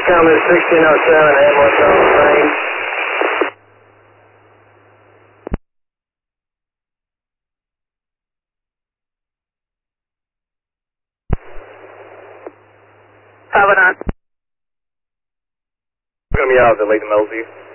coming 1607, ambulance on the range. Have a nice. Going to be out of the Lake Melzy.